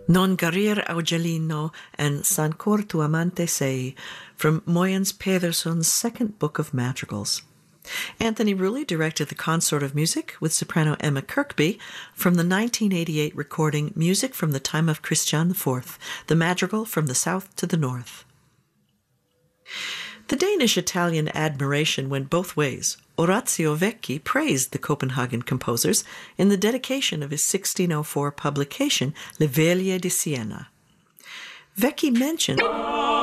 Non guarir Augelino and Sancor tu amante sei, from Moyans Pedersen's second book of madrigals. Anthony Rulli directed the consort of music with soprano Emma Kirkby from the 1988 recording Music from the Time of Christian IV, the madrigal from the south to the north. The Danish-Italian admiration went both ways. Orazio Vecchi praised the Copenhagen composers in the dedication of his 1604 publication Le Veglie di Siena. Vecchi mentioned